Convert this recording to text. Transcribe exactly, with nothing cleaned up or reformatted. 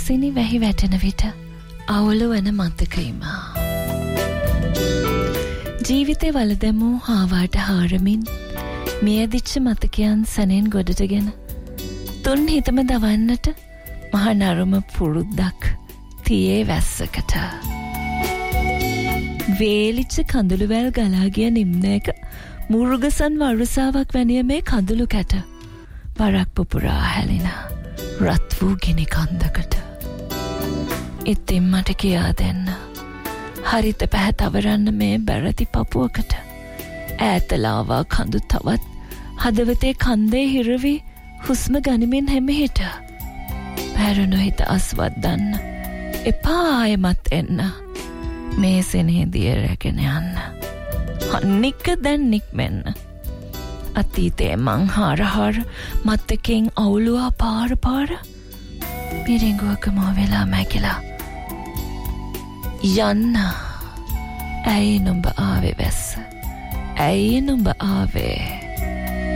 සිනි වැහි වැටෙන විට අවුල වන මතකයිම. ජීවිතේ වලදැමූ හාවාට හාරමින් මියදිච්ච මතකයන් සනෙන් ගොඩටගෙන තුන් හිතම දවන්නට මහා නරුම පුරුද්දක් තියේ වැස්සකට. වේලිච්ච කඳුළුවැල් ගලාගිය නිම්නයක මුරුගසන් වරුසාවක් වැනිය මේ කඳුළු කැට පරක් පුපුරා හැලින රත් වූ ගිනි කන්දකට. ඉතින් මට කියා දෙන්න හරිත පැහැතවරන්න මේ බැරති පපුවකට ඈතලාවා කඳු තවත් හදවතේ කන්දේ හිරවි හුස්ම ගනිමින් හැමහිට පැරුණු හිත අස්වද්දන්න එපා ආයමත් එන්න මේ සෙනෙහදිය රැගෙන යන්න අනික දැන් නික්මෙන්න අතීතේ මං හාරහාර මත්තකින් අවුලුවා පාර පාර පිරිංගුවක මෝ වෙලා මැකිලා යන්න. ඇයි නුඹ ආවේ වැස්ස? ඇයි නුඹ ආවේ?